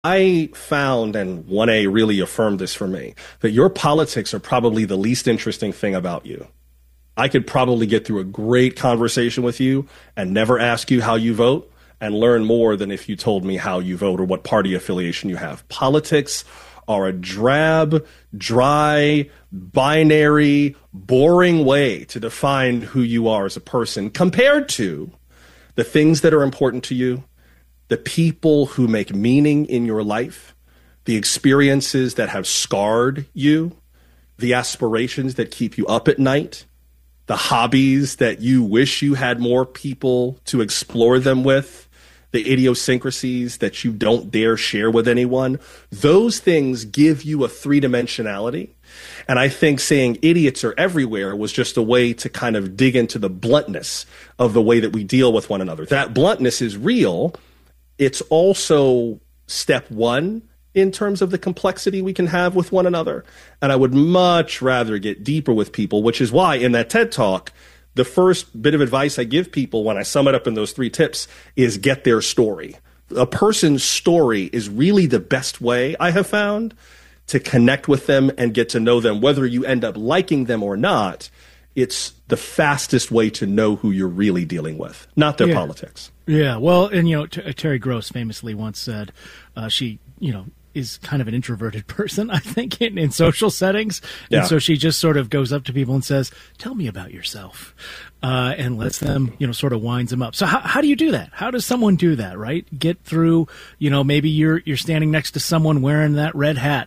I found, and 1A really affirmed this for me, that your politics are probably the least interesting thing about you. I could probably get through a great conversation with you and never ask you how you vote and learn more than if you told me how you vote or what party affiliation you have. Politics are a drab, dry, binary, boring way to define who you are as a person compared to the things that are important to you, the people who make meaning in your life, the experiences that have scarred you, the aspirations that keep you up at night, the hobbies that you wish you had more people to explore them with, the idiosyncrasies that you don't dare share with anyone. Those things give you a three-dimensionality. And I think saying idiots are everywhere was just a way to kind of dig into the bluntness of the way that we deal with one another. That bluntness is real. It's also step one in terms of the complexity we can have with one another. And I would much rather get deeper with people, which is why in that TED Talk, the first bit of advice I give people when I sum it up in those 3 tips is get their story. A person's story is really the best way I have found to connect with them and get to know them. Whether you end up liking them or not, it's the fastest way to know who you're really dealing with, not their politics. Yeah, well, and, Terry Gross famously once said she, is kind of an introverted person, I think, in social settings. And so she just sort of goes up to people and says, tell me about yourself, and lets them, sort of winds them up. So how do you do that? How does someone do that, right? Get through, maybe you're standing next to someone wearing that red hat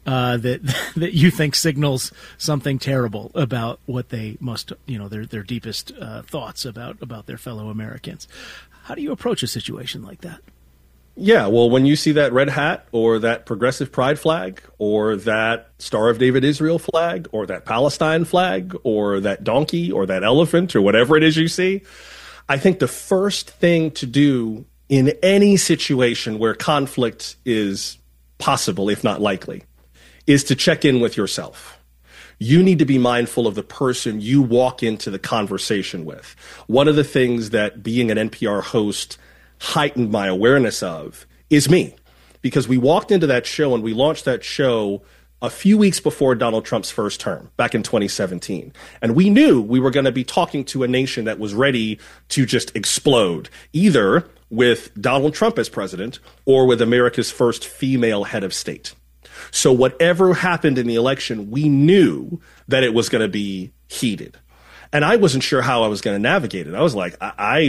that you think signals something terrible about what they must, their deepest thoughts about their fellow Americans. How do you approach a situation like that? Yeah, well, when you see that red hat or that progressive pride flag or that Star of David Israel flag or that Palestine flag or that donkey or that elephant or whatever it is you see, I think the first thing to do in any situation where conflict is possible, if not likely, is to check in with yourself. You need to be mindful of the person you walk into the conversation with. One of the things that being an NPR host heightened my awareness of is me, because we walked into that show and we launched that show a few weeks before Donald Trump's first term back in 2017. And we knew we were going to be talking to a nation that was ready to just explode, either with Donald Trump as president or with America's first female head of state. So whatever happened in the election, we knew that it was going to be heated. And I wasn't sure how I was going to navigate it. I was like,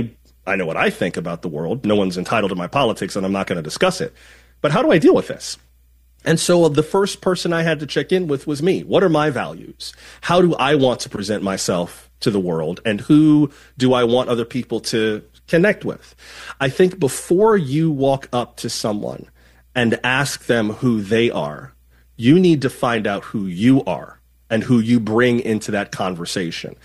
I know what I think about the world. No one's entitled to my politics, and I'm not going to discuss it. But how do I deal with this? And so the first person I had to check in with was me. What are my values? How do I want to present myself to the world? And who do I want other people to connect with? I think before you walk up to someone and ask them who they are, you need to find out who you are and who you bring into that conversation.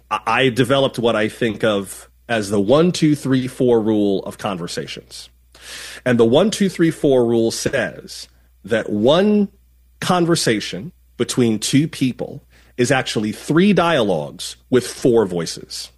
I developed what I think of as the 1, 2, 3, 4 rule of conversations. And the 1, 2, 3, 4 rule says that one conversation between 2 people is actually 3 dialogues with 4 voices.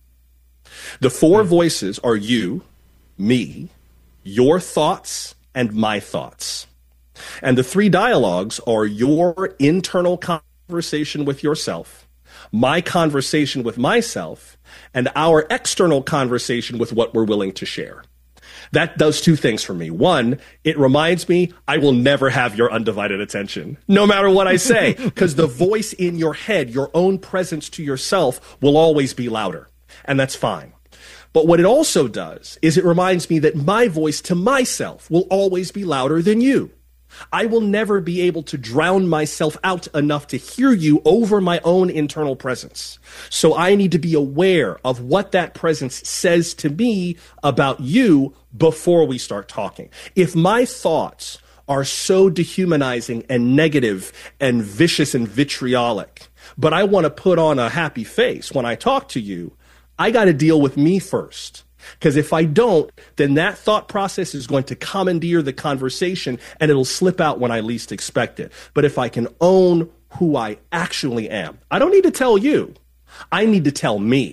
The 4 voices are you, me, your thoughts, and my thoughts. And the 3 dialogues are your internal conversation with yourself, my conversation with myself, and our external conversation with what we're willing to share. That does 2 things for me. 1, it reminds me I will never have your undivided attention, no matter what I say, because the voice in your head, your own presence to yourself, will always be louder, and that's fine. But what it also does is it reminds me that my voice to myself will always be louder than you. I will never be able to drown myself out enough to hear you over my own internal presence. So I need to be aware of what that presence says to me about you before we start talking. If my thoughts are so dehumanizing and negative and vicious and vitriolic, but I want to put on a happy face when I talk to you, I got to deal with me first. Because if I don't, then that thought process is going to commandeer the conversation and it'll slip out when I least expect it. But if I can own who I actually am, I don't need to tell you. I need to tell me.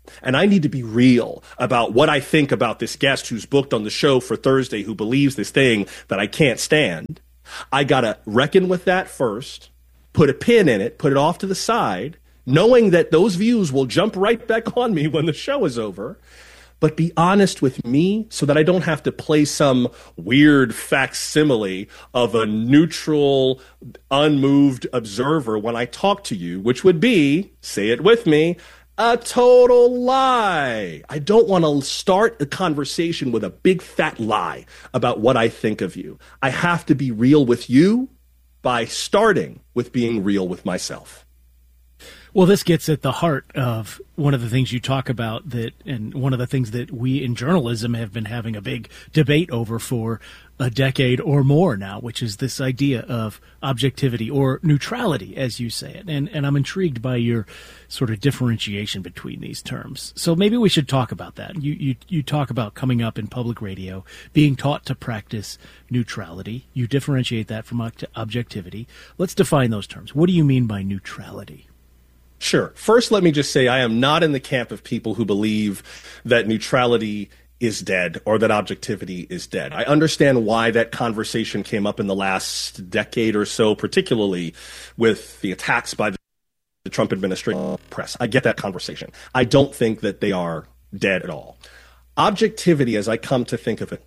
and I need to be real about what I think about this guest who's booked on the show for Thursday who believes this thing that I can't stand, I got to reckon with that first, put a pin in it, put it off to the side, knowing that those views will jump right back on me when the show is over. But be honest with me so that I don't have to play some weird facsimile of a neutral, unmoved observer when I talk to you, which would be, say it with me, a total lie. I don't want to start a conversation with a big fat lie about what I think of you. I have to be real with you by starting with being real with myself. Well, this gets at the heart of one of the things you talk about, that, and one of the things that we in journalism have been having a big debate over for a decade or more now, which is this idea of objectivity or neutrality, as you say it. And I'm intrigued by your sort of differentiation between these terms. So maybe we should talk about that. You talk about coming up in public radio, being taught to practice neutrality. You differentiate that from objectivity. Let's define those terms. What do you mean by neutrality? Sure. First, let me just say I am not in the camp of people who believe that neutrality is dead or that objectivity is dead. I understand why that conversation came up in the last decade or so, particularly with the attacks by the Trump administration press. I get that conversation. I don't think that they are dead at all. Objectivity, as I come to think of it,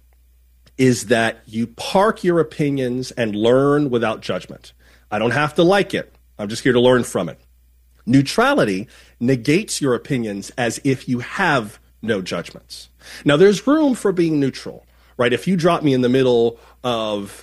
is that you park your opinions and learn without judgment. I don't have to like it. I'm just here to learn from it. Neutrality negates your opinions as if you have no judgments. Now, there's room for being neutral, right? If you drop me in the middle of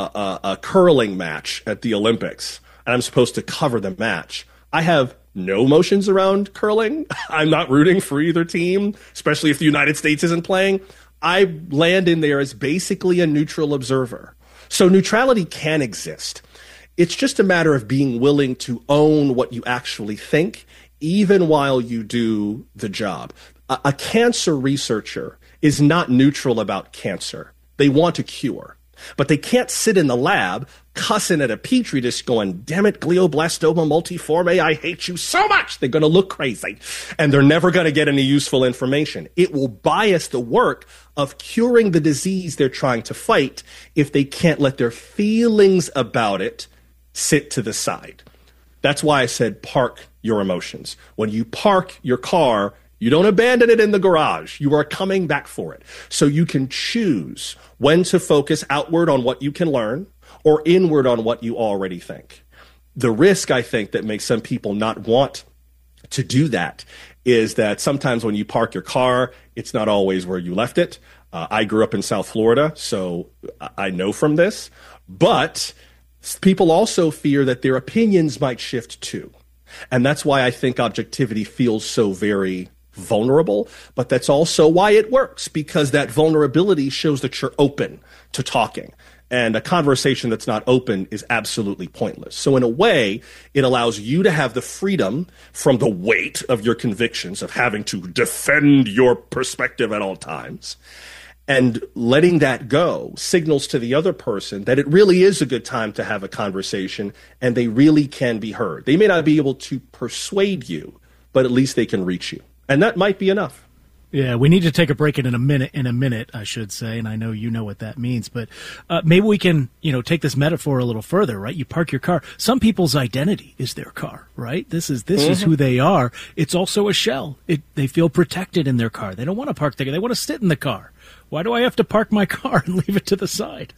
a curling match at the Olympics and I'm supposed to cover the match, I have no emotions around curling. I'm not rooting for either team, especially if the United States isn't playing. I land in there as basically a neutral observer. So neutrality can exist. It's just a matter of being willing to own what you actually think, even while you do the job. A cancer researcher is not neutral about cancer. They want a cure, but they can't sit in the lab cussing at a petri dish going, damn it, glioblastoma multiforme, I hate you so much. They're going to look crazy, and they're never going to get any useful information. It will bias the work of curing the disease they're trying to fight if they can't let their feelings about it sit to the side. That's why I said park your emotions. When you park your car, you don't abandon it in the garage. You are coming back for it. So you can choose when to focus outward on what you can learn or inward on what you already think. The risk, I think, that makes some people not want to do that is that sometimes when you park your car, it's not always where you left it. I grew up in South Florida, so I know from this. But people also fear that their opinions might shift too. And that's why I think objectivity feels so very vulnerable, but that's also why it works, because that vulnerability shows that you're open to talking. And a conversation that's not open is absolutely pointless. So in a way, it allows you to have the freedom from the weight of your convictions of having to defend your perspective at all times. And letting that go signals to the other person that it really is a good time to have a conversation and they really can be heard. They may not be able to persuade you, but at least they can reach you. And that might be enough. Yeah, we need to take a break in a minute, I should say, and I know you know what that means, but maybe we can, take this metaphor a little further, right? You park your car. Some people's identity is their car, right? This is who they are. It's also a shell. They feel protected in their car. They don't want to park there. They want to sit in the car. Why do I have to park my car and leave it to the side?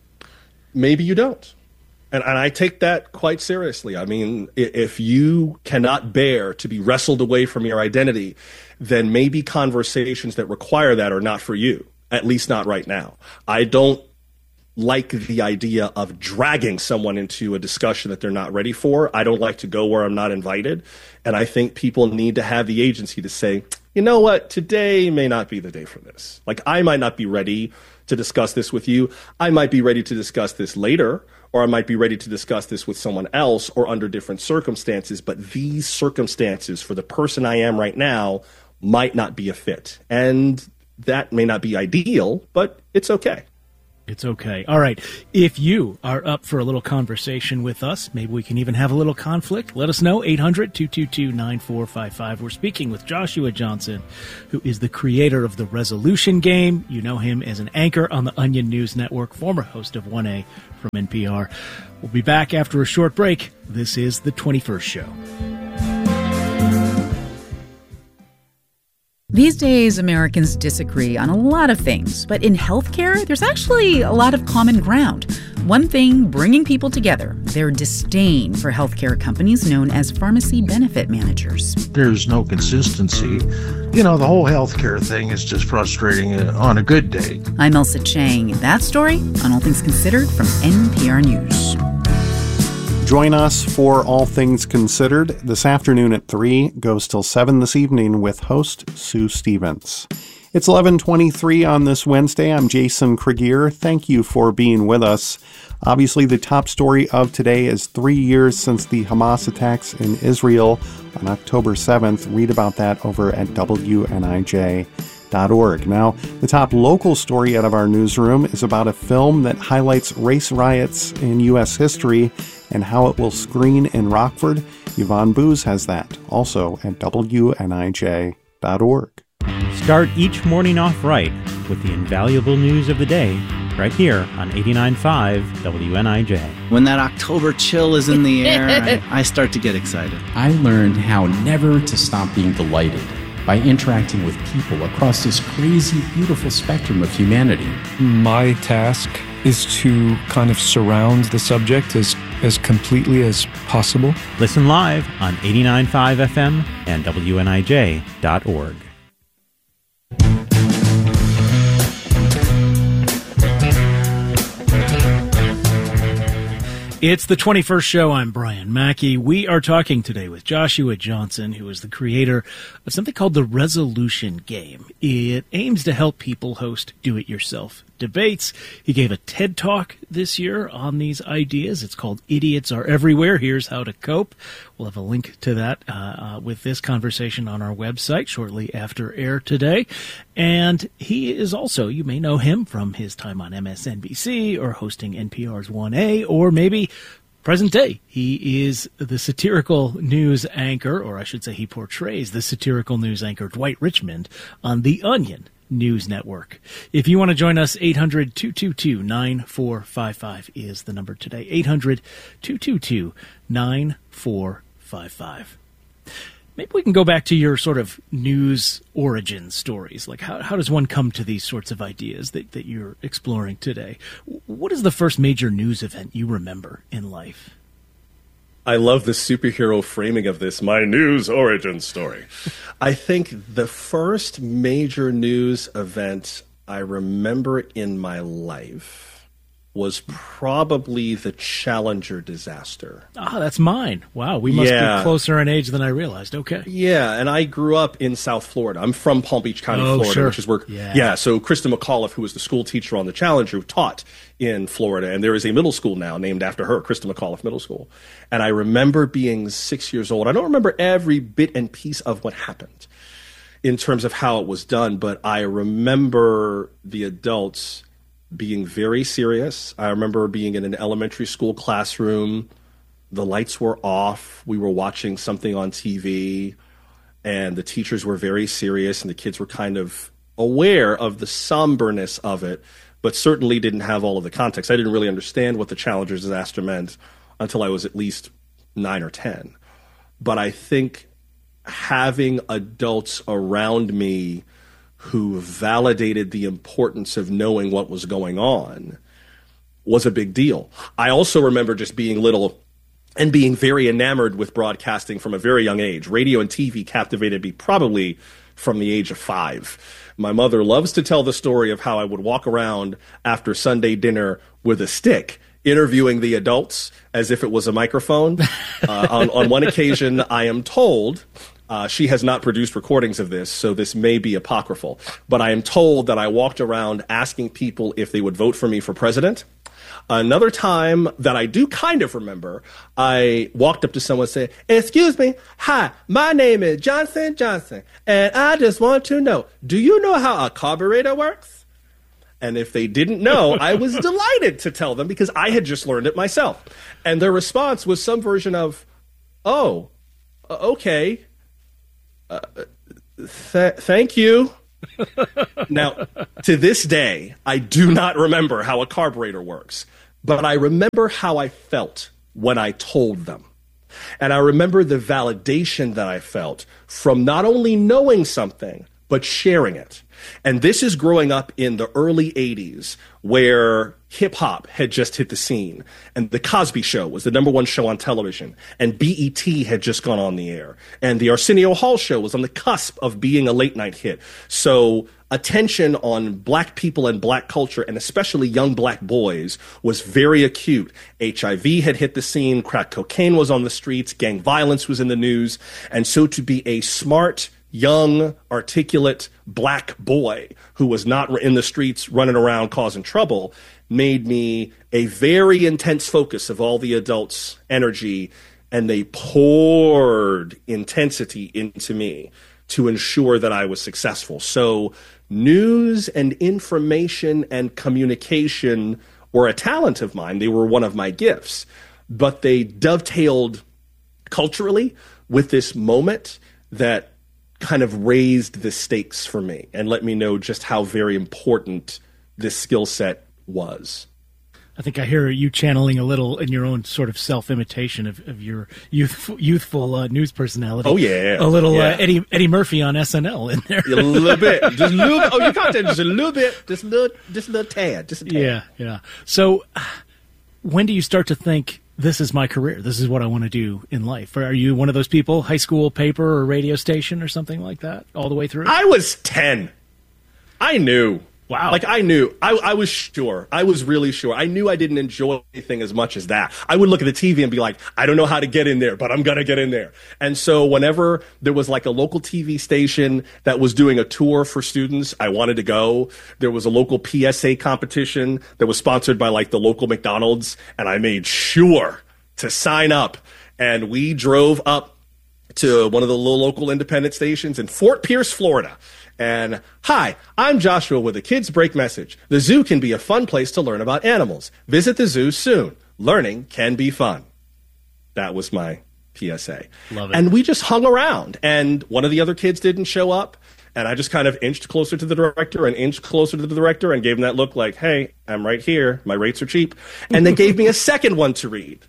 Maybe you don't. And I take that quite seriously. I mean, if you cannot bear to be wrestled away from your identity, then maybe conversations that require that are not for you, at least not right now. I don't like the idea of dragging someone into a discussion that they're not ready for. I don't like to go where I'm not invited. And I think people need to have the agency to say, you know what, today may not be the day for this. Like, I might not be ready to discuss this with you. I might be ready to discuss this later, or I might be ready to discuss this with someone else or under different circumstances. But these circumstances for the person I am right now might not be a fit. And that may not be ideal, but it's okay. It's okay. All right. If you are up for a little conversation with us, maybe we can even have a little conflict, let us know. 800-222-9455. We're speaking with Joshua Johnson, who is the creator of the Resolution Game. You know him as an anchor on the Onion News Network, former host of 1A from NPR. We'll be back after a short break. This is The 21st Show. These days, Americans disagree on a lot of things, but in healthcare, there's actually a lot of common ground. One thing bringing people together, their disdain for healthcare companies known as pharmacy benefit managers. There's no consistency. You know, the whole healthcare thing is just frustrating on a good day. I'm Elsa Chang. That story on All Things Considered from NPR News. Join us for All Things Considered this afternoon at 3, goes till 7 this evening with host Sue Stevens. It's 11:23 on this Wednesday. I'm Jason Krieger. Thank you for being with us. Obviously, the top story of today is 3 years since the Hamas attacks in Israel on October 7th. Read about that over at WNIJ.org. Now, the top local story out of our newsroom is about a film that highlights race riots in U.S. history and how it will screen in Rockford. Yvonne Booz has that, also at WNIJ.org. Start each morning off right with the invaluable news of the day right here on 89.5 WNIJ. When that October chill is in the air, I start to get excited. I learned how never to stop being delighted by interacting with people across this crazy, beautiful spectrum of humanity. My task is to kind of surround the subject as completely as possible. Listen live on 89.5 FM and WNIJ.org. It's the 21st Show. I'm Brian Mackey. We are talking today with Joshua Johnson, who is the creator of something called the Resolution Game. It aims to help people host do-it-yourself debates. He gave a TED Talk this year on these ideas. It's called Idiots Are Everywhere. Here's How to Cope. We'll have a link to that with this conversation on our website shortly after air today. And he is also, you may know him from his time on MSNBC or hosting NPR's 1A, or maybe present day. He is the satirical news anchor, or I should say he portrays the satirical news anchor Dwight Richmond on The Onion News Network. If you want to join us, 800-222-9455 is the number today. 800-222-9455. Maybe we can go back to your sort of news origin stories. Like, how does one come to these sorts of ideas that you're exploring today? What is the first major news event you remember in life? I love the superhero framing of this, my news origin story. I think the first major news event I remember in my life was probably the Challenger disaster. Ah, that's mine. Wow, we must be closer in age than I realized. Okay. Yeah, and I grew up in South Florida. I'm from Palm Beach County, Florida, sure. which is where... Yeah, so Krista McAuliffe, who was the school teacher on the Challenger, taught in Florida, and there is a middle school now named after her, Krista McAuliffe Middle School. And I remember being 6 years old. I don't remember every bit and piece of what happened in terms of how it was done, but I remember the adults being very serious. I remember being in an elementary school classroom. The lights were off. We were watching something on TV, and the teachers were very serious, and the kids were kind of aware of the somberness of it, but certainly didn't have all of the context. I didn't really understand what the Challenger disaster meant until I was at least 9 or 10. But I think having adults around me who validated the importance of knowing what was going on was a big deal. I also remember just being little and being very enamored with broadcasting from a very young age. Radio and TV captivated me probably from the age of 5. My mother loves to tell the story of how I would walk around after Sunday dinner with a stick, interviewing the adults as if it was a microphone. On one occasion, I am told... she has not produced recordings of this, so this may be apocryphal. But I am told that I walked around asking people if they would vote for me for president. Another time that I do kind of remember, I walked up to someone and said, "Excuse me, hi, my name is Johnson Johnson, and I just want to know, do you know how a carburetor works?" And if they didn't know, I was delighted to tell them because I had just learned it myself. And their response was some version of, oh, okay, thank you. Now, to this day, I do not remember how a carburetor works, but I remember how I felt when I told them. And I remember the validation that I felt from not only knowing something, but sharing it. And this is growing up in the early 80s where hip hop had just hit the scene and The Cosby Show was the #1 show on television and BET had just gone on the air and the Arsenio Hall Show was on the cusp of being a late night hit. So attention on black people and black culture and especially young black boys was very acute. HIV had hit the scene, crack cocaine was on the streets, gang violence was in the news. And so to be a smart, young, articulate black boy who was not in the streets running around causing trouble made me a very intense focus of all the adults' energy, and they poured intensity into me to ensure that I was successful. So news and information and communication were a talent of mine. They were one of my gifts, but they dovetailed culturally with this moment that kind of raised the stakes for me and let me know just how very important this skill set was. I think I hear you channeling a little in your own sort of self-imitation of your youthful news personality. Oh, yeah. A little Eddie Murphy on SNL in there. A little bit. Just a little bit. Oh, you got that just a little bit. Just a little tad. Just a tad. Yeah. So when do you start to think, this is my career, this is what I want to do in life? Or are you one of those people, high school paper or radio station or something like that, all the way through? I was 10. I knew. Wow. Like, I knew. I was sure. I was really sure. I knew I didn't enjoy anything as much as that. I would look at the TV and be like, I don't know how to get in there, but I'm going to get in there. And so whenever there was like a local TV station that was doing a tour for students, I wanted to go. There was a local PSA competition that was sponsored by like the local McDonald's, and I made sure to sign up. And we drove up to one of the little local independent stations in Fort Pierce, Florida. And, hi, I'm Joshua with a Kids Break message. The zoo can be a fun place to learn about animals. Visit the zoo soon. Learning can be fun. That was my PSA. Love it. And we just hung around. And one of the other kids didn't show up. And I just kind of inched closer to the director and inched closer to the director and gave him that look like, hey, I'm right here. My rates are cheap. And they gave me a second one to read.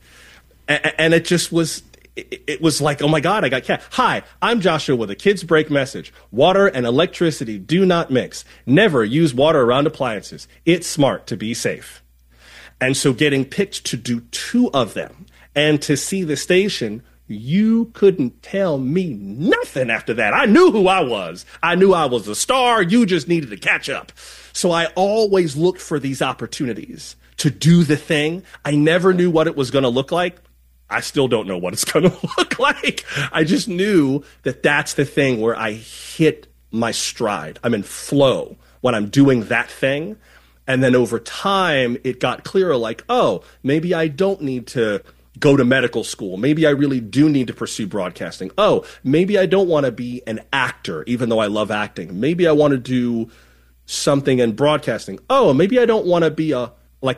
And it just was... It was like, oh my God, I got cat. Hi, I'm Joshua with a Kids Break message. Water and electricity do not mix. Never use water around appliances. It's smart to be safe. And so getting picked to do 2 of them and to see the station, you couldn't tell me nothing after that. I knew who I was. I knew I was a star. You just needed to catch up. So I always looked for these opportunities to do the thing. I never knew what it was going to look like. I still don't know what it's going to look like. I just knew that that's the thing where I hit my stride. I'm in flow when I'm doing that thing. And then over time, it got clearer like, oh, maybe I don't need to go to medical school. Maybe I really do need to pursue broadcasting. Oh, maybe I don't want to be an actor, even though I love acting. Maybe I want to do something in broadcasting. Oh, maybe I don't want to be a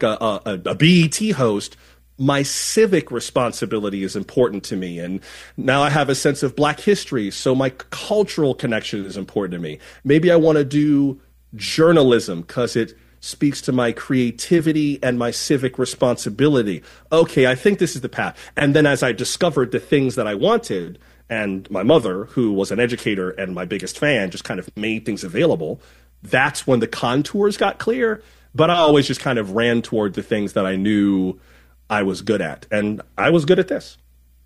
BET host. My civic responsibility is important to me. And now I have a sense of Black history, so my cultural connection is important to me. Maybe I want to do journalism because it speaks to my creativity and my civic responsibility. Okay, I think this is the path. And then as I discovered the things that I wanted, and my mother, who was an educator and my biggest fan, just kind of made things available, that's when the contours got clear. But I always just kind of ran toward the things that I knew I was good at, and I was good at this.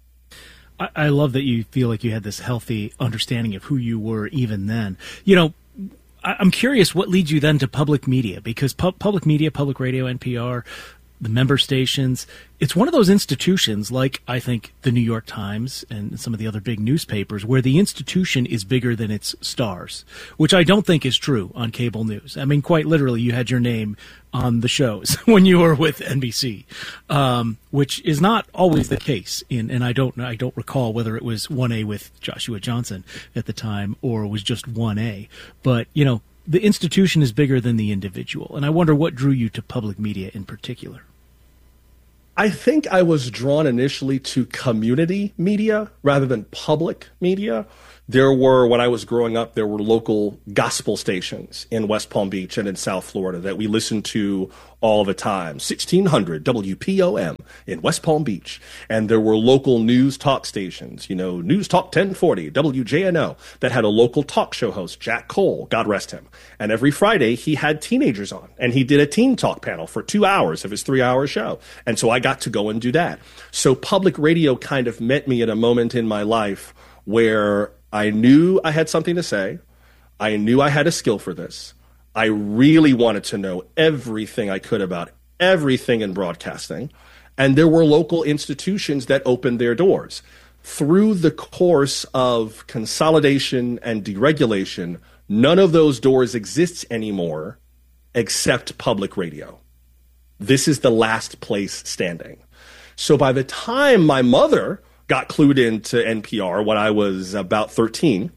I love that you feel like you had this healthy understanding of who you were even then. You know, I'm curious what leads you then to public media, because public media, public radio, NPR, the member stations, it's one of those institutions like, I think, the New York Times and some of the other big newspapers where the institution is bigger than its stars, which I don't think is true on cable news. I mean, quite literally, you had your name on the shows when you were with NBC, which is not always the case. And I don't recall whether it was 1A with Joshua Johnson at the time or was just 1A. But, you know, the institution is bigger than the individual. And I wonder what drew you to public media in particular. I think I was drawn initially to community media rather than public media. When I was growing up, there were local gospel stations in West Palm Beach and in South Florida that we listened to all the time. 1600 WPOM in West Palm Beach. And there were local news talk stations, News Talk 1040, WJNO, that had a local talk show host, Jack Cole, God rest him. And every Friday, he had teenagers on, and he did a teen talk panel for 2 hours of his 3-hour show. And so I got to go and do that. So public radio kind of met me at a moment in my life where I knew I had something to say. I knew I had a skill for this. I really wanted to know everything I could about everything in broadcasting. And there were local institutions that opened their doors. Through the course of consolidation and deregulation, none of those doors exists anymore except public radio. This is the last place standing. So by the time my mother got clued into NPR when I was about 13,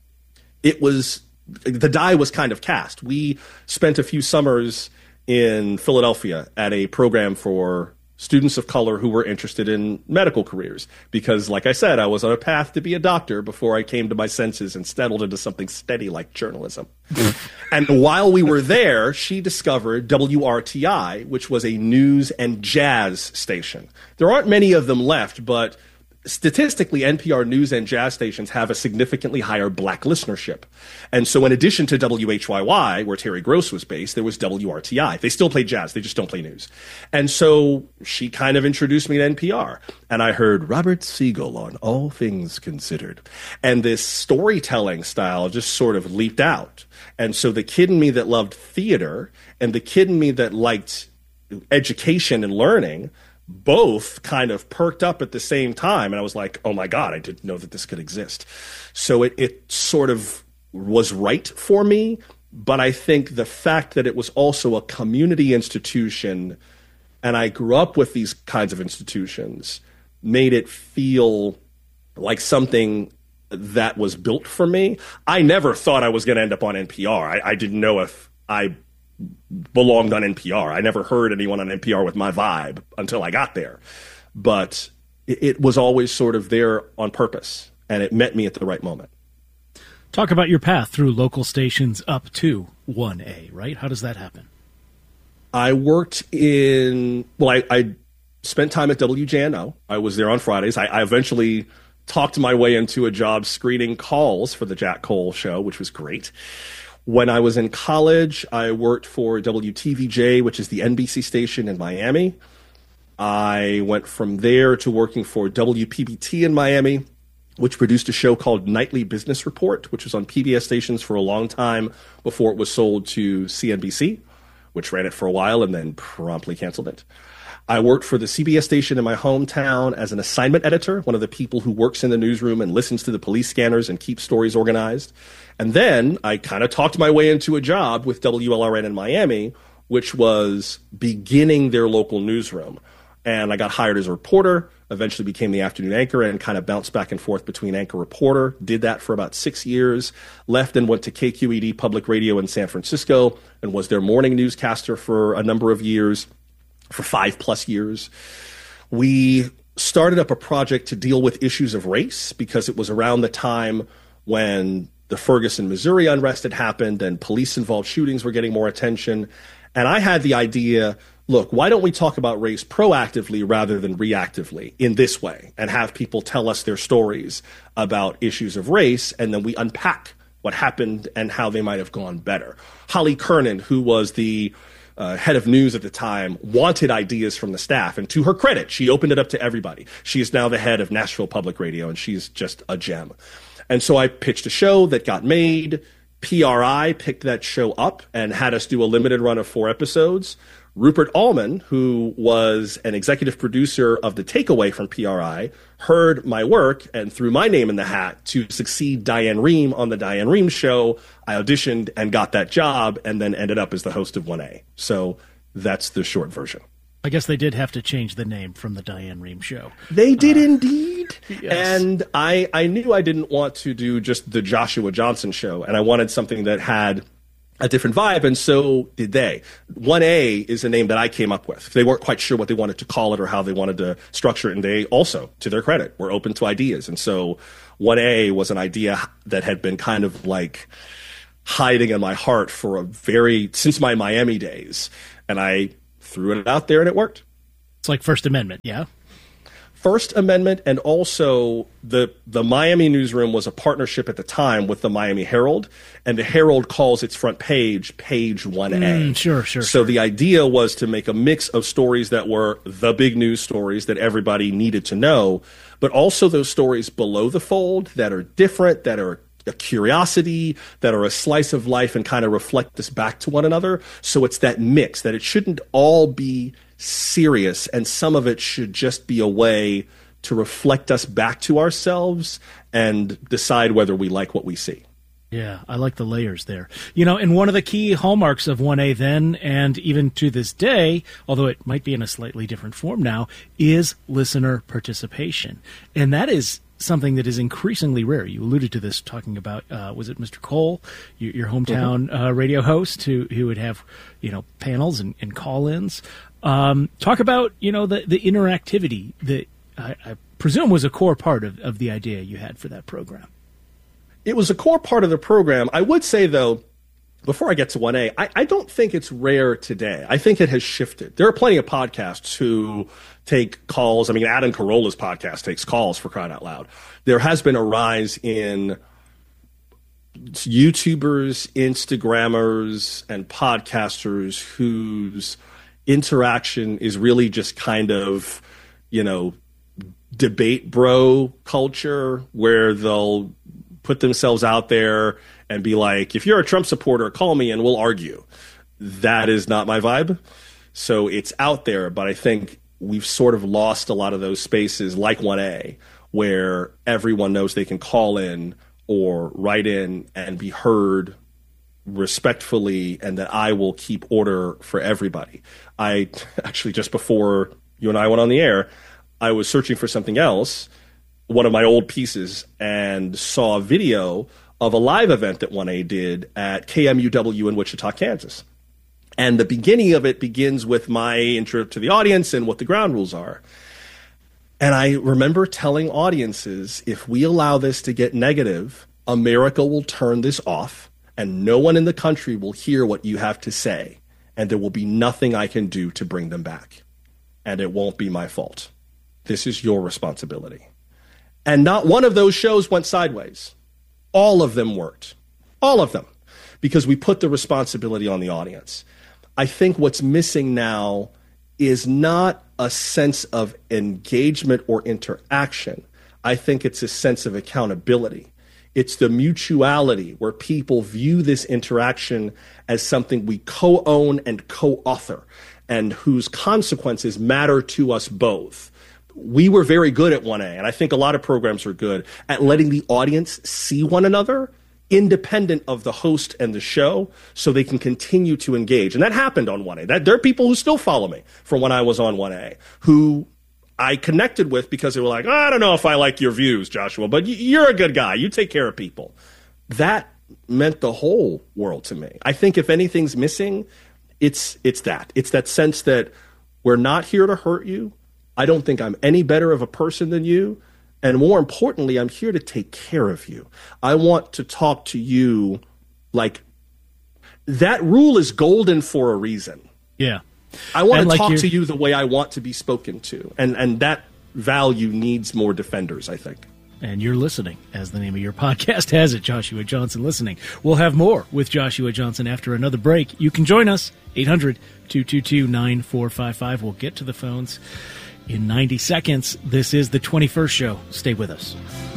the die was kind of cast. We spent a few summers in Philadelphia at a program for students of color who were interested in medical careers. Because, like I said, I was on a path to be a doctor before I came to my senses and settled into something steady like journalism. And while we were there, she discovered WRTI, which was a news and jazz station. There aren't many of them left, but statistically, NPR news and jazz stations have a significantly higher black listenership. And so in addition to WHYY, where Terry Gross was based, there was WRTI. They still play jazz. They just don't play news. And so she kind of introduced me to NPR. And I heard Robert Siegel on All Things Considered. And this storytelling style just sort of leaped out. And so the kid in me that loved theater and the kid in me that liked education and learning both kind of perked up at the same time. And I was like, oh my God, I didn't know that this could exist. So it sort of was right for me. But I think the fact that it was also a community institution, and I grew up with these kinds of institutions, made it feel like something that was built for me. I never thought I was going to end up on NPR. I didn't know if I belonged on NPR. I never heard anyone on NPR with my vibe until I got there. But it was always sort of there on purpose, and it met me at the right moment. Talk about your path through local stations up to 1A, right? How does that happen? I worked I spent time at WJNO. I was there on Fridays. I eventually talked my way into a job screening calls for the Jack Cole show, which was great. When I was in college, I worked for WTVJ, which is the NBC station in Miami. I went from there to working for WPBT in Miami, which produced a show called Nightly Business Report, which was on PBS stations for a long time before it was sold to CNBC, which ran it for a while and then promptly canceled it. I worked for the CBS station in my hometown as an assignment editor, one of the people who works in the newsroom and listens to the police scanners and keeps stories organized. And then I kind of talked my way into a job with WLRN in Miami, which was beginning their local newsroom. And I got hired as a reporter, eventually became the afternoon anchor, and kind of bounced back and forth between anchor reporter. Did that for about 6 years, left and went to KQED Public Radio in San Francisco and was their morning newscaster for a number of years, for 5+ years. We started up a project to deal with issues of race because it was around the time when the Ferguson, Missouri unrest had happened and police-involved shootings were getting more attention. And I had the idea, look, why don't we talk about race proactively rather than reactively in this way and have people tell us their stories about issues of race, and then we unpack what happened and how they might have gone better. Holly Kernan, who was the head of news at the time, wanted ideas from the staff. And to her credit, she opened it up to everybody. She is now the head of Nashville Public Radio, and she's just a gem. And so I pitched a show that got made. PRI picked that show up and had us do a limited run of 4 episodes. Rupert Allman, who was an executive producer of The Takeaway from PRI, heard my work and threw my name in the hat to succeed Diane Rehm on The Diane Rehm Show. I auditioned and got that job and then ended up as the host of 1A. So that's the short version. I guess they did have to change the name from The Diane Rehm Show. They did indeed. Yes. And I knew I didn't want to do just the Joshua Johnson Show, and I wanted something that had a different vibe, and so did they. 1A is a name that I came up with. They weren't quite sure what they wanted to call it or how they wanted to structure it, and they also, to their credit, were open to ideas. And so 1A was an idea that had been kind of like hiding in my heart since my Miami days, and I threw it out there and it worked. It's like First Amendment, yeah? First Amendment, and also the Miami newsroom was a partnership at the time with the Miami Herald, and the Herald calls its front page 1A. Sure. So the idea was to make a mix of stories that were the big news stories that everybody needed to know, but also those stories below the fold that are different, that are a curiosity, that are a slice of life and kind of reflect us back to one another. So it's that mix, that it shouldn't all be serious, and some of it should just be a way to reflect us back to ourselves and decide whether we like what we see. Yeah, I like the layers there. And one of the key hallmarks of 1A then, and even to this day, although it might be in a slightly different form now, is listener participation. And that is something that is increasingly rare. You alluded to this talking about, was it Mr. Cole, your hometown radio host, who would have, panels and call-ins. Talk about, the interactivity that I presume was a core part of the idea you had for that program. It was a core part of the program. I would say, though, before I get to 1A, I don't think it's rare today. I think it has shifted. There are plenty of podcasts who take calls. I mean, Adam Carolla's podcast takes calls, for crying out loud. There has been a rise in YouTubers, Instagrammers, and podcasters whose interaction is really just kind of, debate bro culture, where they'll put themselves out there and be like, if you're a Trump supporter, call me and we'll argue. That is not my vibe. So it's out there, but I think we've sort of lost a lot of those spaces like 1A, where everyone knows they can call in or write in and be heard respectfully, and that I will keep order for everybody. I actually, just before you and I went on the air, I was searching for something else, one of my old pieces, and saw a video of a live event that 1A did at KMUW in Wichita, Kansas. And the beginning of it begins with my intro to the audience and what the ground rules are. And I remember telling audiences, if we allow this to get negative, America will turn this off, and no one in the country will hear what you have to say, and there will be nothing I can do to bring them back. And it won't be my fault. This is your responsibility. And not one of those shows went sideways. All of them worked. All of them. Because we put the responsibility on the audience. I think what's missing now is not a sense of engagement or interaction. I think it's a sense of accountability. It's the mutuality where people view this interaction as something we co-own and co-author, and whose consequences matter to us both. We were very good at 1A, and I think a lot of programs are good at letting the audience see one another independent of the host and the show, so they can continue to engage. And that happened on 1A. There are people who still follow me from when I was on 1A, who I connected with because they were like, I don't know if I like your views, Joshua, but you're a good guy. You take care of people. That meant the whole world to me. I think if anything's missing, it's that. It's that sense that we're not here to hurt you. I don't think I'm any better of a person than you. And more importantly, I'm here to take care of you. I want to talk to you like that rule is golden for a reason. Yeah. I want to talk to you the way I want to be spoken to. And that value needs more defenders, I think. And you're listening, as the name of your podcast has it, Joshua Johnson Listening. We'll have more with Joshua Johnson after another break. You can join us, 800-222-9455. We'll get to the phones in 90 seconds. This is the 21st show. Stay with us.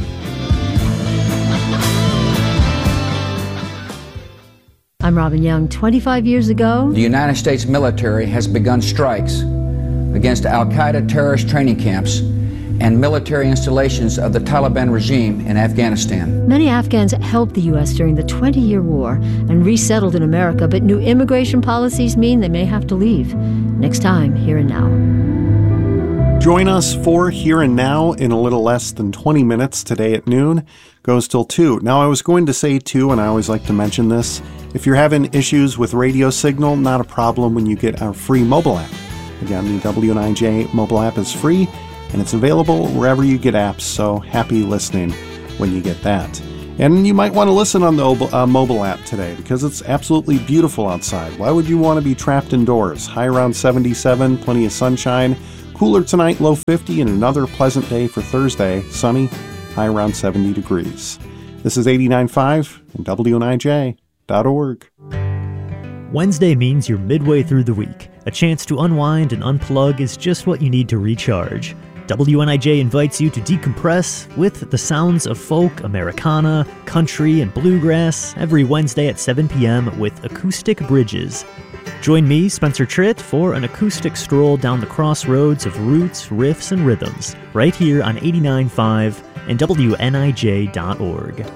I'm Robin Young. 25 years ago, the United States military has begun strikes against al-Qaeda terrorist training camps and military installations of the Taliban regime in Afghanistan. Many Afghans helped the U.S. during the 20-year war and resettled in America, but new immigration policies mean they may have to leave. Next time, Here and Now. Join us for Here and Now in a little less than 20 minutes today at noon. Goes till 2. Now, I was going to say 2, and I always like to mention this. If you're having issues with radio signal, not a problem when you get our free mobile app. Again, the WNIJ mobile app is free, and it's available wherever you get apps, so happy listening when you get that. And you might want to listen on the mobile app today because it's absolutely beautiful outside. Why would you want to be trapped indoors? High around 77, plenty of sunshine. Cooler tonight, low 50, and another pleasant day for Thursday. Sunny, high around 70 degrees. This is 89.5 and WNIJ.org. Wednesday means you're midway through the week. A chance to unwind and unplug is just what you need to recharge. WNIJ invites you to decompress with the sounds of folk, Americana, country, and bluegrass every Wednesday at 7 p.m. with Acoustic Bridges. Join me, Spencer Tritt, for an acoustic stroll down the crossroads of roots, riffs, and rhythms, right here on 89.5 and WNIJ.org.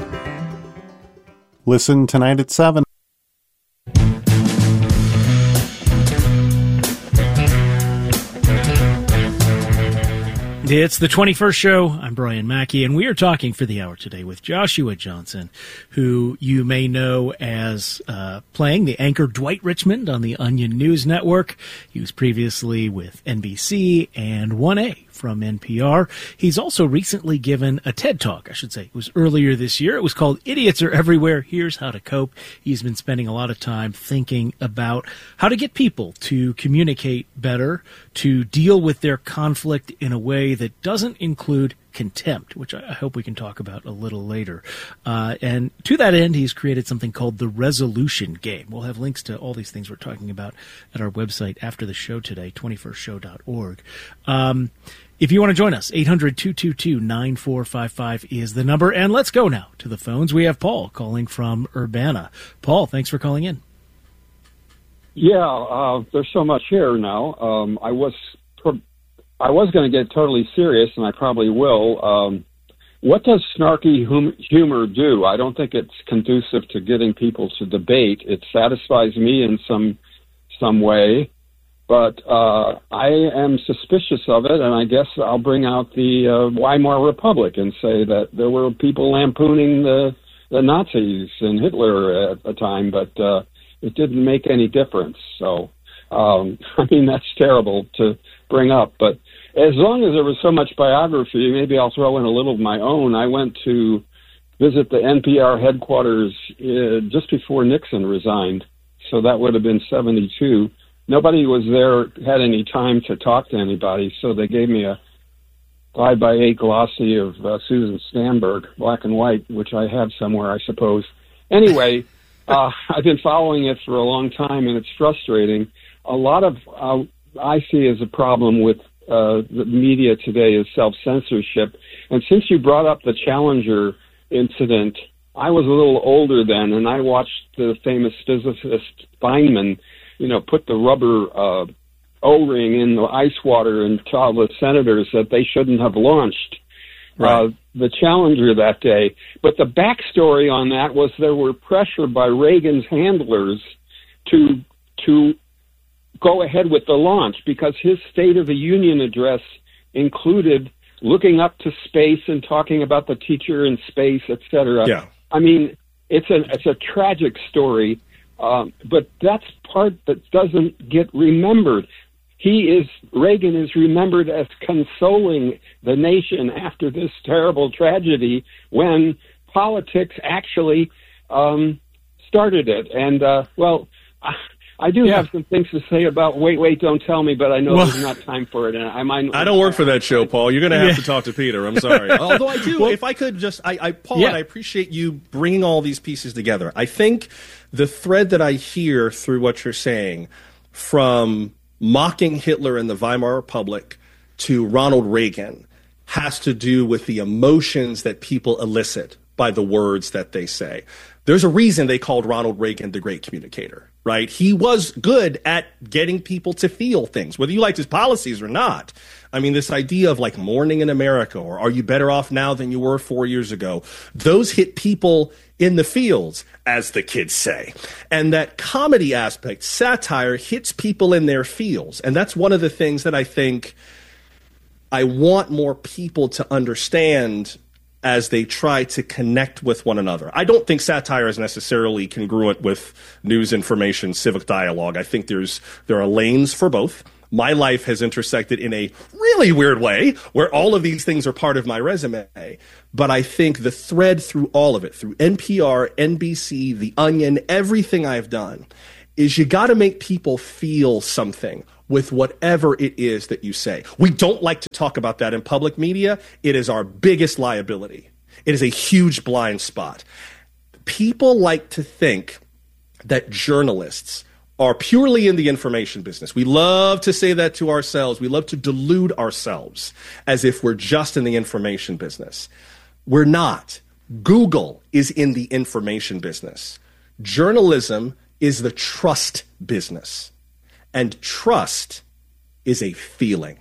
Listen tonight at 7. It's the 21st show. I'm Brian Mackey, and we are talking for the hour today with Joshua Johnson, who you may know as playing the anchor Dwight Richmond on the Onion News Network. He was previously with NBC and 1A from NPR. He's also recently given a TED Talk, I should say. It was earlier this year. It was called Idiots Are Everywhere, Here's How to Cope. He's been spending a lot of time thinking about how to get people to communicate better, to deal with their conflict in a way that doesn't include contempt, which I hope we can talk about a little later. And to that end, he's created something called the Resolution Game. We'll have links to all these things we're talking about at our website after the show today, 21stshow.org. If you want to join us, 800-222-9455 is the number. And let's go now to the phones. We have Paul calling from Urbana. Paul, thanks for calling in. Yeah, there's so much here now. I was going to get totally serious, and I probably will. What does snarky humor do? I don't think it's conducive to getting people to debate. It satisfies me in some way, but I am suspicious of it, and I guess I'll bring out the Weimar Republic and say that there were people lampooning the Nazis and Hitler at the time, but it didn't make any difference. So, I mean, that's terrible to bring up, but as long as there was so much biography, maybe I'll throw in a little of my own. I went to visit the NPR headquarters just before Nixon resigned, so that would have been 72. Nobody was there, had any time to talk to anybody, so they gave me a 5x8 glossy of Susan Stamberg, black and white, which I have somewhere, I suppose. Anyway, I've been following it for a long time, and it's frustrating. A lot of I see as a problem with the media today is self-censorship. And since you brought up the Challenger incident, I was a little older then, and I watched the famous physicist Feynman, put the rubber O-ring in the ice water and tell the senators that they shouldn't have launched the Challenger that day. But the backstory on that was there were pressure by Reagan's handlers to go ahead with the launch because his State of the Union address included looking up to space and talking about the teacher in space, etc. Yeah. I mean, it's a tragic story, but that's part that doesn't get remembered. Reagan is remembered as consoling the nation after this terrible tragedy when politics actually started it. And, I do have some things to say about Wait, Don't Tell Me, but I know there's not time for it. And I don't work for that show, Paul. You're going to have to talk to Peter. I'm sorry. Although I do, if I could just, Paul, and I appreciate you bringing all these pieces together. I think the thread that I hear through what you're saying, from mocking Hitler and the Weimar Republic to Ronald Reagan, has to do with the emotions that people elicit by the words that they say. There's a reason they called Ronald Reagan the great communicator, right? He was good at getting people to feel things, whether you liked his policies or not. I mean, this idea of like mourning in America, or are you better off now than you were 4 years ago? Those hit people in the fields, as the kids say. And that comedy aspect, satire, hits people in their fields. And that's one of the things that I think I want more people to understand as they try to connect with one another. I don't think satire is necessarily congruent with news, information, civic dialogue. I think there are lanes for both. My life has intersected in a really weird way where all of these things are part of my resume. But I think the thread through all of it, through NPR, NBC, The Onion, everything I've done, is you got to make people feel something with whatever it is that you say. We don't like to talk about that in public media. It is our biggest liability. It is a huge blind spot. People like to think that journalists are purely in the information business. We love to say that to ourselves. We love to delude ourselves as if we're just in the information business. We're not. Google is in the information business. Journalism is the trust business. And trust is a feeling.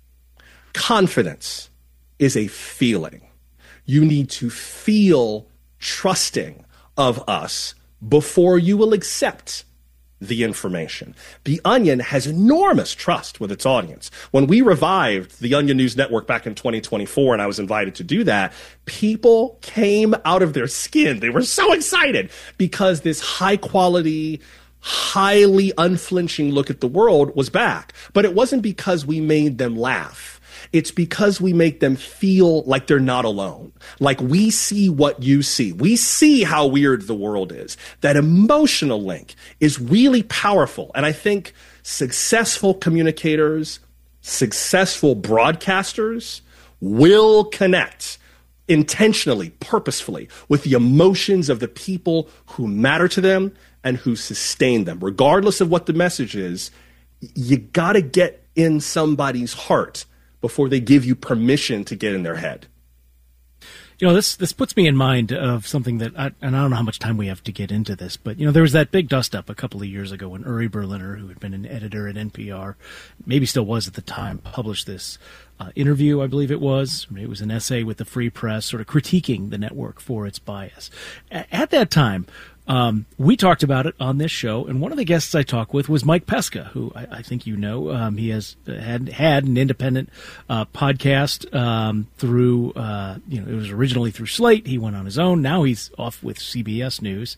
Confidence is a feeling. You need to feel trusting of us before you will accept the information. The Onion has enormous trust with its audience. When we revived the Onion News Network back in 2024, and I was invited to do that, people came out of their skin. They were so excited because this high quality, highly unflinching look at the world was back. But it wasn't because we made them laugh. It's because we make them feel like they're not alone. Like we see what you see. We see how weird the world is. That emotional link is really powerful. And I think successful communicators, successful broadcasters will connect intentionally, purposefully with the emotions of the people who matter to them and who sustain them. Regardless of what the message is, you got to get in somebody's heart before they give you permission to get in their head. You know, this puts me in mind of something that, and I don't know how much time we have to get into this, but, you know, there was that big dust-up a couple of years ago when Uri Berliner, who had been an editor at NPR, maybe still was at the time, published this interview, I believe it was. It was an essay with the Free Press, sort of critiquing the network for its bias. At that time, we talked about it on this show, and one of the guests I talked with was Mike Pesca, who I think you know. He has had an independent podcast through, it was originally through Slate. He went on his own. Now he's off with CBS News.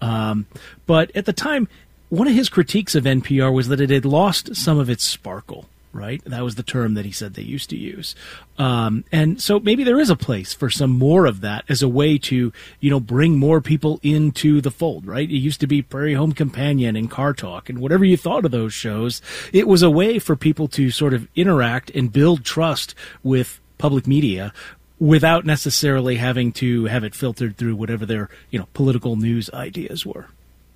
But at the time, one of his critiques of NPR was that it had lost some of its sparkle. Right? That was the term that he said they used to use. And so maybe there is a place for some more of that as a way to, bring more people into the fold, right? It used to be Prairie Home Companion and Car Talk and whatever you thought of those shows. It was a way for people to sort of interact and build trust with public media without necessarily having to have it filtered through whatever their, political news ideas were.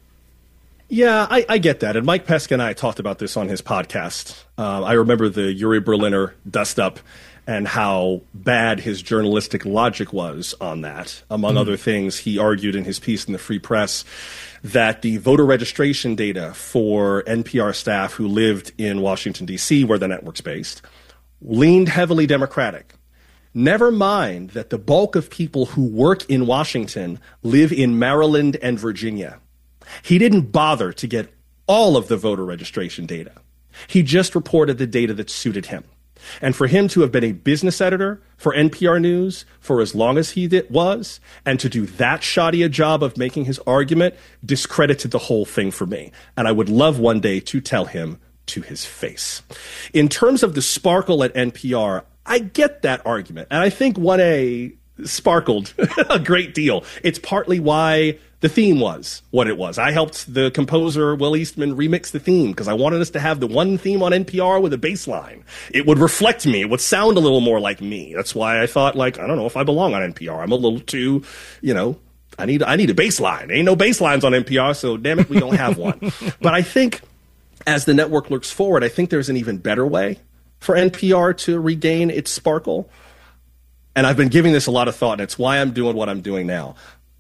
Yeah, I get that. And Mike Pesca and I talked about this on his podcast. I remember the Uri Berliner dust-up and how bad his journalistic logic was on that. Among other things, he argued in his piece in the Free Press that the voter registration data for NPR staff who lived in Washington, D.C., where the network's based, leaned heavily Democratic. Never mind that the bulk of people who work in Washington live in Maryland and Virginia. He didn't bother to get all of the voter registration data. He just reported the data that suited him. And for him to have been a business editor for NPR News for as long as he was, and to do that shoddy a job of making his argument, discredited the whole thing for me. And I would love one day to tell him to his face. In terms of the sparkle at NPR, I get that argument. And I think 1A sparkled a great deal. It's partly why the theme was what it was. I helped the composer Will Eastman remix the theme because I wanted us to have the one theme on NPR with a bass line. It would reflect me. It would sound a little more like me. That's why I thought, I don't know if I belong on NPR. I'm a little too, I need a bass line. Ain't no bass lines on NPR, so damn it, we don't have one. But I think as the network looks forward, I think there's an even better way for NPR to regain its sparkle. And I've been giving this a lot of thought, and it's why I'm doing what I'm doing now.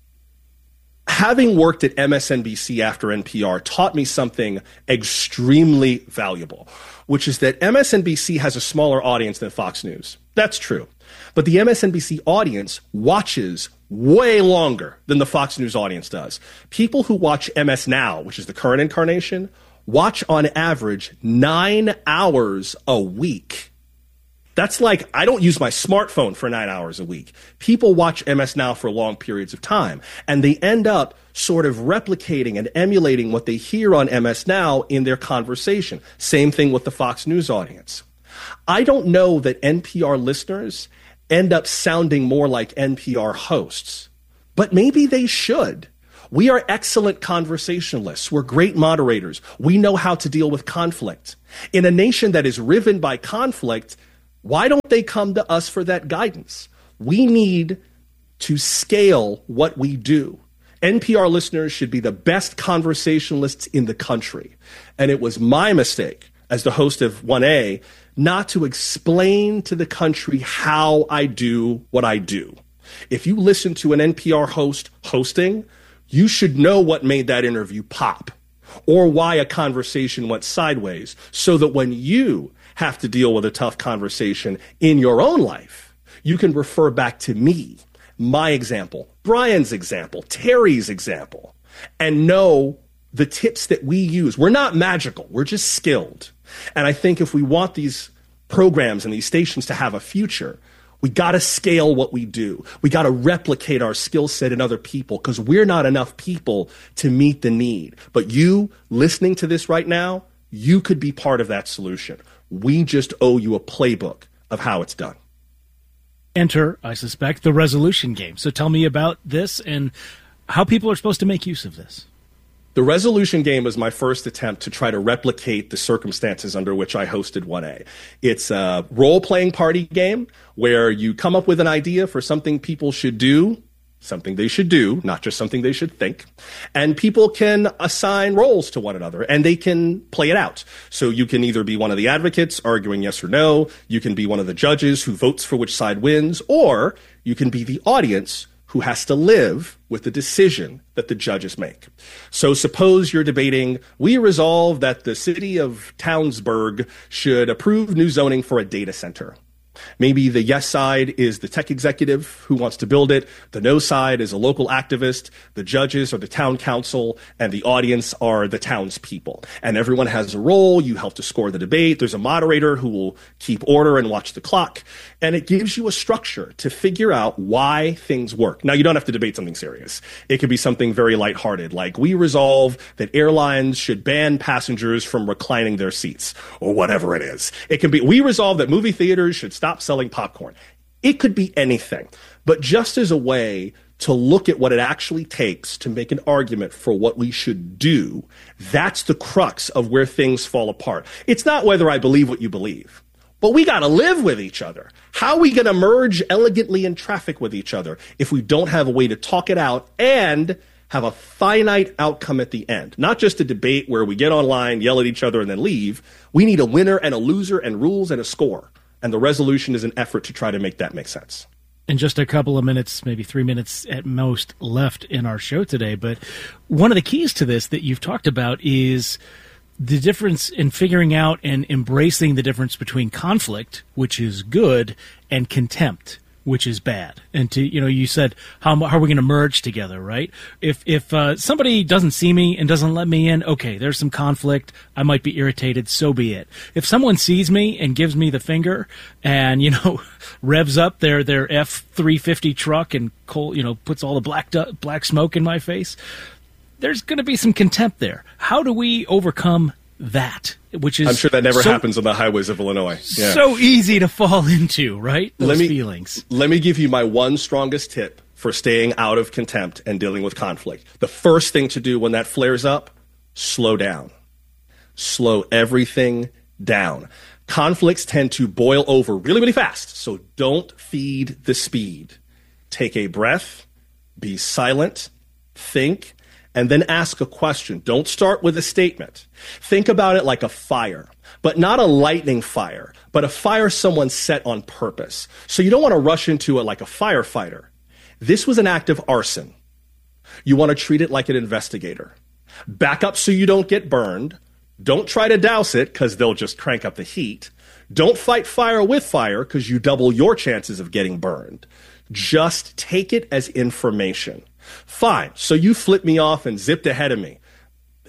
Having worked at MSNBC after NPR taught me something extremely valuable, which is that MSNBC has a smaller audience than Fox News. That's true. But the MSNBC audience watches way longer than the Fox News audience does. People who watch MS Now, which is the current incarnation, watch on average 9 hours a week. That's like, I don't use my smartphone for 9 hours a week. People watch MS Now for long periods of time, and they end up sort of replicating and emulating what they hear on MS Now in their conversation. Same thing with the Fox News audience. I don't know that NPR listeners end up sounding more like NPR hosts, but maybe they should. We are excellent conversationalists. We're great moderators. We know how to deal with conflict. In a nation that is riven by conflict, why don't they come to us for that guidance? We need to scale what we do. NPR listeners should be the best conversationalists in the country. And it was my mistake as the host of 1A not to explain to the country how I do what I do. If you listen to an NPR host hosting, you should know what made that interview pop or why a conversation went sideways, so that when you have to deal with a tough conversation in your own life, you can refer back to me, my example, Brian's example, Terry's example, and know the tips that we use. We're not magical. We're just skilled. And I think if we want these programs and these stations to have a future, we got to scale what we do. We got to replicate our skill set in other people, because we're not enough people to meet the need. But you listening to this right now, you could be part of that solution. We just owe you a playbook of how it's done. Enter, I suspect, the resolution game. So tell me about this and how people are supposed to make use of this. The resolution game was my first attempt to try to replicate the circumstances under which I hosted 1A. It's a role-playing party game where you come up with an idea for something people should do, something they should do, not just something they should think. And people can assign roles to one another, and they can play it out. So you can either be one of the advocates arguing yes or no, you can be one of the judges who votes for which side wins, or you can be the audience who has to live with the decision that the judges make. So suppose you're debating, we resolve that the city of Townsburg should approve new zoning for a data center. Maybe the yes side is the tech executive who wants to build it. The no side is a local activist. The judges are the town council, and the audience are the townspeople. And everyone has a role. You help to score the debate. There's a moderator who will keep order and watch the clock. And it gives you a structure to figure out why things work. Now, you don't have to debate something serious. It could be something very lighthearted, like we resolve that airlines should ban passengers from reclining their seats, or whatever it is. It can be, we resolve that movie theaters should stop selling popcorn. It could be anything, but just as a way to look at what it actually takes to make an argument for what we should do, that's the crux of where things fall apart. It's not whether I believe what you believe, but we got to live with each other. How are we going to merge elegantly in traffic with each other if we don't have a way to talk it out and have a finite outcome at the end? Not just a debate where we get online, yell at each other, and then leave. We need a winner and a loser and rules and a score. And the resolution is an effort to try to make that make sense. In just a couple of minutes, maybe 3 minutes at most left in our show today. But one of the keys to this that you've talked about is the difference in figuring out and embracing the difference between conflict, which is good, and contempt, which is bad. And to, you said, how are we going to merge together, right? If somebody doesn't see me and doesn't let me in, okay, there's some conflict. I might be irritated. So be it. If someone sees me and gives me the finger and, revs up their F-350 truck and puts all the black smoke in my face, there's going to be some contempt there. How do we overcome that? Which is, I'm sure that never happens on the highways of Illinois. Yeah. So easy to fall into, right? Those feelings. Let me give you my one strongest tip for staying out of contempt and dealing with conflict. The first thing to do when that flares up, slow down. Slow everything down. Conflicts tend to boil over really, really fast, so don't feed the speed. Take a breath, be silent, think, and then ask a question. Don't start with a statement. Think about it like a fire, but not a lightning fire, but a fire someone set on purpose. So you don't want to rush into it like a firefighter. This was an act of arson. You want to treat it like an investigator. Back up so you don't get burned. Don't try to douse it because they'll just crank up the heat. Don't fight fire with fire because you double your chances of getting burned. Just take it as information. Fine. So you flipped me off and zipped ahead of me.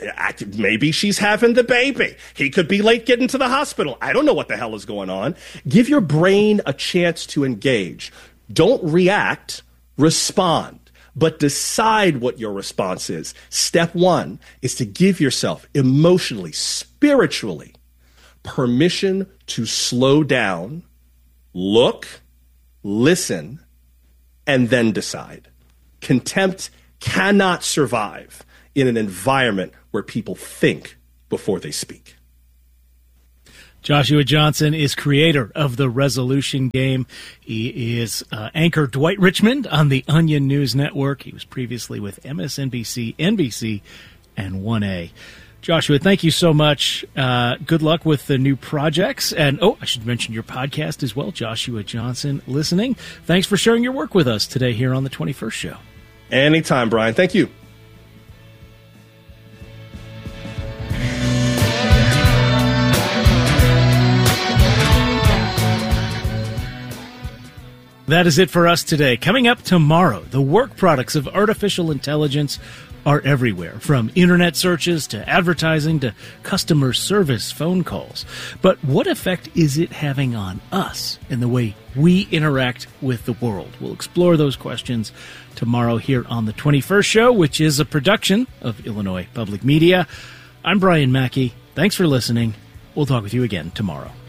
Maybe she's having the baby. He could be late getting to the hospital. I don't know what the hell is going on. Give your brain a chance to engage. Don't react, respond, but decide what your response is. Step one is to give yourself emotionally, spiritually, permission to slow down, look, listen, and then decide. Contempt cannot survive in an environment where people think before they speak. Joshua Johnson is creator of The Resolution Game. He is anchor Dwight Richmond on the Onion News Network. He was previously with MSNBC, NBC, and 1A. Joshua, thank you so much. Good luck with the new projects. And, I should mention your podcast as well, Joshua Johnson Listening. Thanks for sharing your work with us today here on the 21st Show. Anytime, Brian. Thank you. That is it for us today. Coming up tomorrow, the work products of artificial intelligence are everywhere, from internet searches to advertising to customer service phone calls. But what effect is it having on us in the way we interact with the world? We'll explore those questions tomorrow here on the 21st Show, which is a production of Illinois Public Media. I'm Brian Mackey. Thanks for listening. We'll talk with you again tomorrow.